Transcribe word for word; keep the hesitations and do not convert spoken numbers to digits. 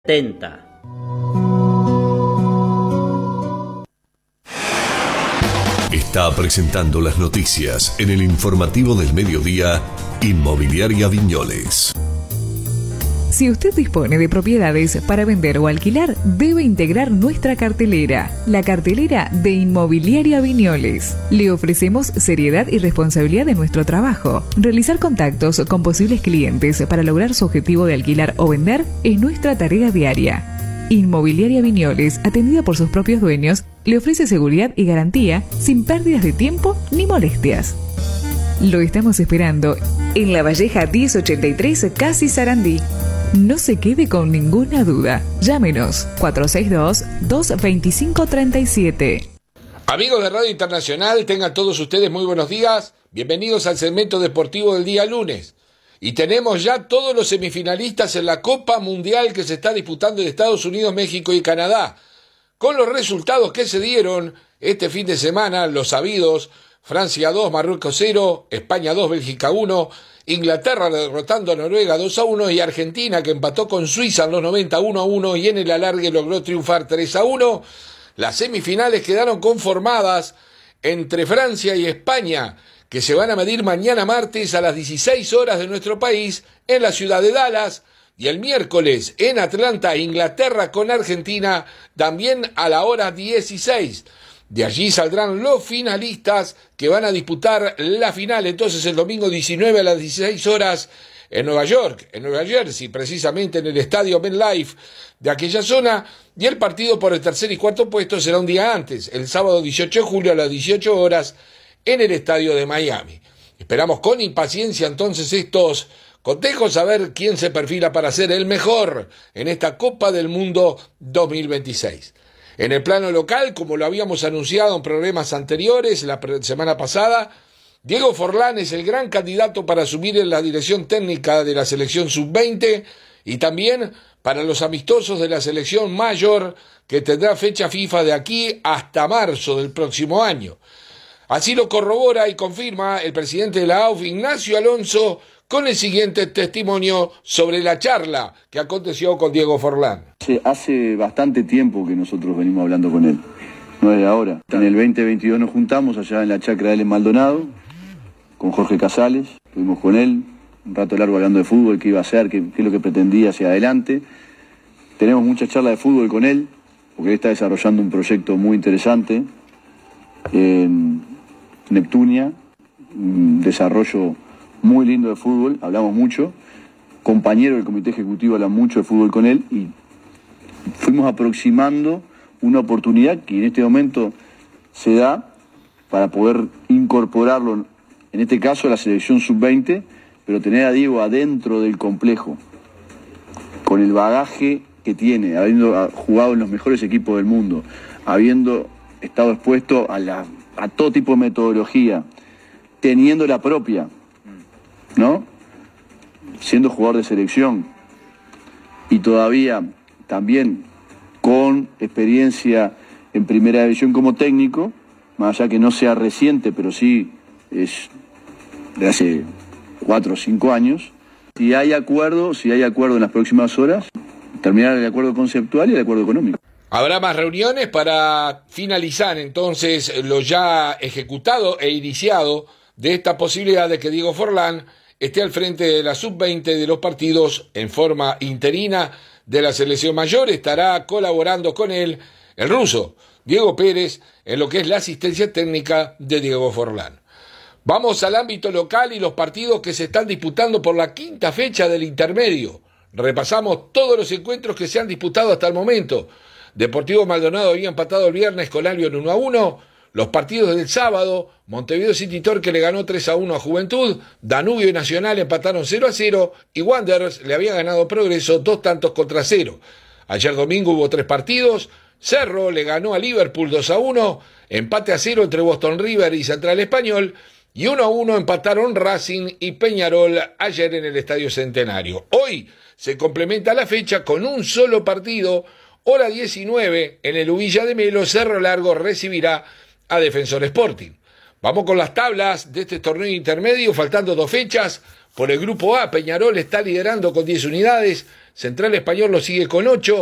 setenta. Está presentando las noticias en el informativo del mediodía, Inmobiliaria Viñoles. Si usted dispone de propiedades para vender o alquilar, debe integrar nuestra cartelera, la cartelera de Inmobiliaria Viñoles. Le ofrecemos seriedad y responsabilidad en nuestro trabajo. Realizar contactos con posibles clientes para lograr su objetivo de alquilar o vender es nuestra tarea diaria. Inmobiliaria Viñoles, atendida por sus propios dueños, le ofrece seguridad y garantía sin pérdidas de tiempo ni molestias. Lo estamos esperando en La Valleja diez ochenta y tres, Casi Sarandí. No se quede con ninguna duda. Llámenos cuatro seis dos, dos dos cinco tres siete. Amigos de Radio Internacional, tengan todos ustedes muy buenos días. Bienvenidos al segmento deportivo del día lunes. Y tenemos ya todos los semifinalistas en la Copa Mundial que se está disputando en Estados Unidos, México y Canadá. Con los resultados que se dieron este fin de semana, los sabidos: Francia dos, Marruecos cero, España dos, Bélgica uno, Inglaterra derrotando a Noruega dos a uno y Argentina, que empató con Suiza en los noventa uno a uno y en el alargue logró triunfar tres a uno. Las semifinales quedaron conformadas entre Francia y España, que se van a medir mañana martes a las dieciséis horas de nuestro país en la ciudad de Dallas, y el miércoles en Atlanta, Inglaterra con Argentina, también a la hora dieciséis. De allí saldrán los finalistas que van a disputar la final, entonces el domingo diecinueve a las dieciséis horas en Nueva York, en Nueva Jersey, precisamente en el estadio MetLife de aquella zona, y el partido por el tercer y cuarto puesto será un día antes, el sábado dieciocho de julio a las dieciocho horas en el estadio de Miami. Esperamos con impaciencia entonces estos cotejos, a ver quién se perfila para ser el mejor en esta Copa del Mundo dos mil veintiséis. En el plano local, como lo habíamos anunciado en programas anteriores, la semana pasada, Diego Forlán es el gran candidato para asumir en la dirección técnica de la selección sub veinte y también para los amistosos de la selección mayor, que tendrá fecha FIFA de aquí hasta marzo del próximo año. Así lo corrobora y confirma el presidente de la A U F, Ignacio Alonso, con el siguiente testimonio sobre la charla que aconteció con Diego Forlán. Hace bastante tiempo que nosotros venimos hablando con él, no es de ahora. En el veinte veintidós nos juntamos allá en la chacra de él en Maldonado, con Jorge Casales, estuvimos con él un rato largo hablando de fútbol, qué iba a hacer, qué, qué es lo que pretendía hacia adelante. Tenemos muchas charlas de fútbol con él, porque él está desarrollando un proyecto muy interesante en Neptunia, un desarrollo muy lindo de fútbol, hablamos mucho, compañero del comité ejecutivo habla mucho de fútbol con él y fuimos aproximando una oportunidad que en este momento se da para poder incorporarlo, en este caso a la selección sub veinte, pero tener a Diego adentro del complejo, con el bagaje que tiene, habiendo jugado en los mejores equipos del mundo, habiendo estado expuesto a, la, a todo tipo de metodología, teniendo la propia, ¿no? Siendo jugador de selección y todavía también con experiencia en primera división como técnico, más allá que no sea reciente, pero sí es de hace cuatro o cinco años. Si hay acuerdo, si hay acuerdo en las próximas horas, terminar el acuerdo conceptual y el acuerdo económico. Habrá más reuniones para finalizar entonces lo ya ejecutado e iniciado de esta posibilidad de que Diego Forlán esté al frente de la sub veinte de los partidos en forma interina de la selección mayor. Estará colaborando con él el ruso Diego Pérez en lo que es la asistencia técnica de Diego Forlán. Vamos al ámbito local y los partidos que se están disputando por la quinta fecha del intermedio. Repasamos todos los encuentros que se han disputado hasta el momento. Deportivo Maldonado había empatado el viernes con Albion uno a uno. Los partidos del sábado: Montevideo City Torque le ganó tres a uno a Juventud, Danubio y Nacional empataron cero a cero y Wanderers le había ganado Progreso dos tantos contra cero. Ayer domingo hubo tres partidos: Cerro le ganó a Liverpool dos a uno, empate a cero entre Boston River y Central Español, y uno a uno empataron Racing y Peñarol ayer en el Estadio Centenario. Hoy se complementa la fecha con un solo partido. Hora diecinueve, en el Uvilla de Melo, Cerro Largo recibirá a Defensor Sporting. Vamos con las tablas de este torneo intermedio, faltando dos fechas. Por el grupo A, Peñarol está liderando con diez unidades, Central Español lo sigue con ocho.